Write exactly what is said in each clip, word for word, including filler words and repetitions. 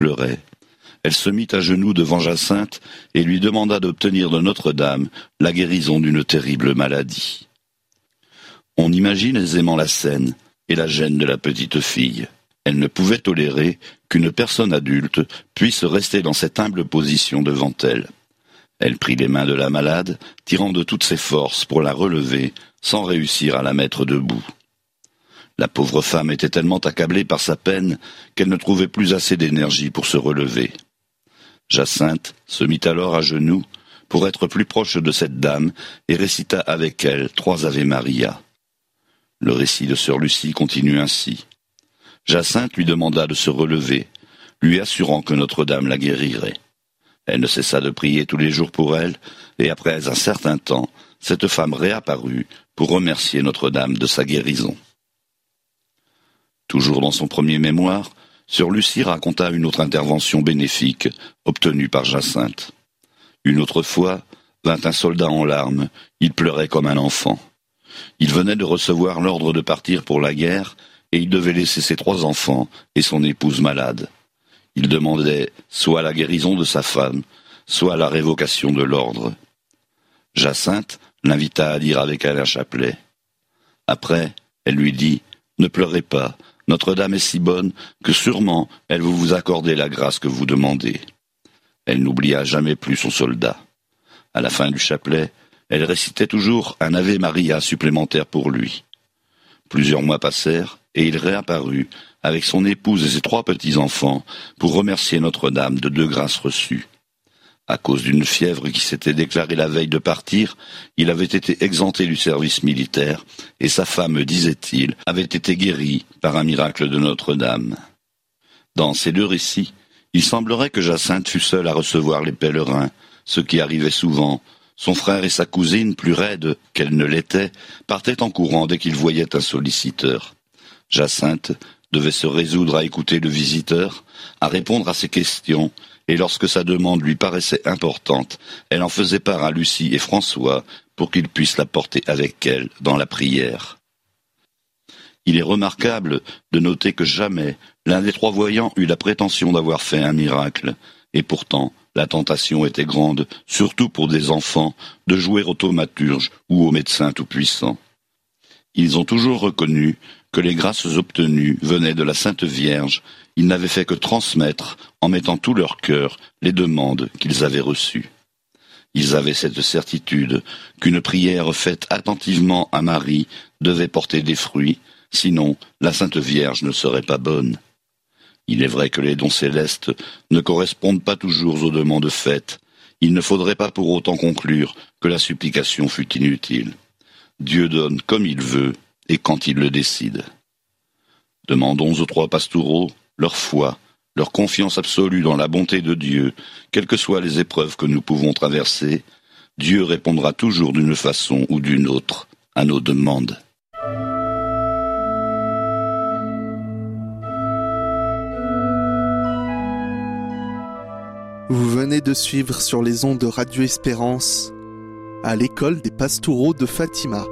pleurait. Elle se mit à genoux devant Jacinthe et lui demanda d'obtenir de Notre-Dame la guérison d'une terrible maladie. On imagine aisément la scène et la gêne de la petite fille. Elle ne pouvait tolérer qu'une personne adulte puisse rester dans cette humble position devant elle. Elle prit les mains de la malade, tirant de toutes ses forces pour la relever, sans réussir à la mettre debout. La pauvre femme était tellement accablée par sa peine qu'elle ne trouvait plus assez d'énergie pour se relever. Jacinthe se mit alors à genoux pour être plus proche de cette dame et récita avec elle trois Ave Maria. Le récit de sœur Lucie continue ainsi. Jacinthe lui demanda de se relever, lui assurant que Notre-Dame la guérirait. Elle ne cessa de prier tous les jours pour elle, et après un certain temps, cette femme réapparut pour remercier Notre-Dame de sa guérison. Toujours dans son premier mémoire, sœur Lucie raconta une autre intervention bénéfique obtenue par Jacinthe. Une autre fois, vint un soldat en larmes, il pleurait comme un enfant. Il venait de recevoir l'ordre de partir pour la guerre, et il devait laisser ses trois enfants et son épouse malade. Il demandait soit la guérison de sa femme, soit la révocation de l'ordre. Jacinthe l'invita à lire avec elle un chapelet. Après, elle lui dit « Ne pleurez pas, Notre-Dame est si bonne que sûrement elle va vous accorder la grâce que vous demandez. » Elle n'oublia jamais plus son soldat. À la fin du chapelet, elle récitait toujours un Ave Maria supplémentaire pour lui. Plusieurs mois passèrent, et il réapparut, avec son épouse et ses trois petits-enfants, pour remercier Notre-Dame de deux grâces reçues. À cause d'une fièvre qui s'était déclarée la veille de partir, il avait été exempté du service militaire, et sa femme, disait-il, avait été guérie par un miracle de Notre-Dame. Dans ces deux récits, il semblerait que Jacinthe fût seule à recevoir les pèlerins, ce qui arrivait souvent. Son frère et sa cousine, plus raides qu'elle ne l'était, partaient en courant dès qu'ils voyaient un solliciteur. Jacinthe devait se résoudre à écouter le visiteur, à répondre à ses questions, et lorsque sa demande lui paraissait importante, elle en faisait part à Lucie et François pour qu'ils puissent la porter avec elle dans la prière. Il est remarquable de noter que jamais l'un des trois voyants eut la prétention d'avoir fait un miracle, et pourtant la tentation était grande, surtout pour des enfants, de jouer au thaumaturge ou au médecin tout-puissant. Ils ont toujours reconnu que les grâces obtenues venaient de la Sainte Vierge, ils n'avaient fait que transmettre, en mettant tout leur cœur, les demandes qu'ils avaient reçues. Ils avaient cette certitude qu'une prière faite attentivement à Marie devait porter des fruits, sinon la Sainte Vierge ne serait pas bonne. Il est vrai que les dons célestes ne correspondent pas toujours aux demandes faites. Il ne faudrait pas pour autant conclure que la supplication fut inutile. Dieu donne comme il veut et quand il le décide. Demandons aux trois pastoureaux leur foi, leur confiance absolue dans la bonté de Dieu, quelles que soient les épreuves que nous pouvons traverser. Dieu répondra toujours d'une façon ou d'une autre à nos demandes. Vous venez de suivre sur les ondes de Radio Espérance à l'école des Pastoureaux de Fatima.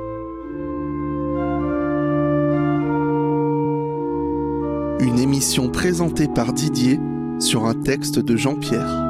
Une émission présentée par Didier sur un texte de Jean-Pierre.